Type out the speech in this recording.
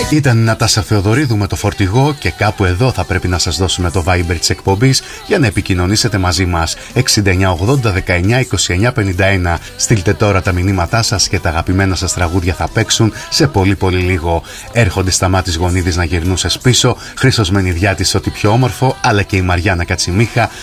Ήταν η Νατάσα Θεοδωρίδου με το Φορτηγό και κάπου εδώ θα πρέπει να σας δώσουμε το Viber της εκπομπής για να επικοινωνήσετε μαζί μας. 6980192951. Στείλτε τώρα τα μηνύματά σας και τα αγαπημένα σας τραγούδια θα παίξουν σε πολύ πολύ λίγο. Έρχονται Σταμάτης Γονίδης να γυρνούσες πίσω, Χρήστος Μενιδιάτης ό,τι πιο όμορφο, αλλά και η Μαριάννα Κατσιμίχα